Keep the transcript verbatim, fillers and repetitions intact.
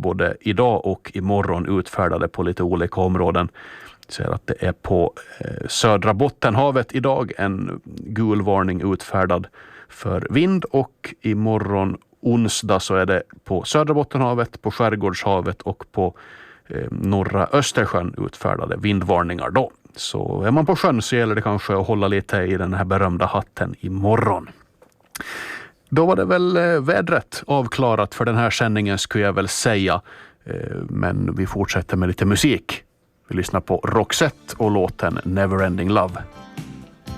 både idag och imorgon utfärdade på lite olika områden. Ser att det är på eh, södra Bottenhavet idag en gul varning utfärdad för vind, och imorgon onsdag så är det på södra Bottenhavet, på Skärgårdshavet och på eh, norra Östersjön utfärdade vindvarningar då. Så är man på sjön så gäller det kanske att hålla lite i den här berömda hatten imorgon. Då var det väl eh, vädret avklarat för den här sändningen, skulle jag väl säga. Eh, men vi fortsätter med lite musik. Vi lyssnar på Roxette och låten Neverending Love.